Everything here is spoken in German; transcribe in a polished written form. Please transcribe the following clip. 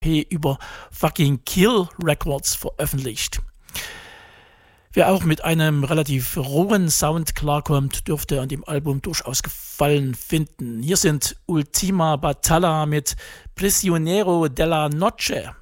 über Fucking Kill Records veröffentlicht. Wer auch mit einem relativ rohen Sound klarkommt, dürfte an dem Album durchaus Gefallen finden. Hier sind Ultima Battalla mit Prisionero della Noche.